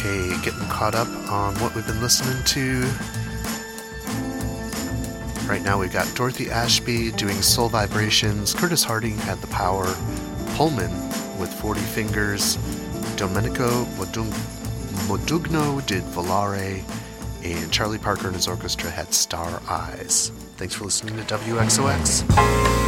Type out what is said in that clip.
Okay, getting caught up on what we've been listening to. Right now we've got Dorothy Ashby doing Soul Vibrations, Curtis Harding had The Power, Pullman with 40 Fingers, Domenico Modugno did Volare, and Charlie Parker and his orchestra had Star Eyes. Thanks for listening to WXOX.